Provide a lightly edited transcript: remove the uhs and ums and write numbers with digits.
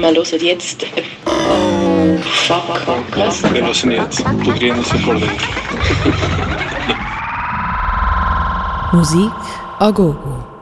Wir hören jetzt. Oh, fuck, was? Wir hören jetzt. Du grinst vor dir. Musik a gogo.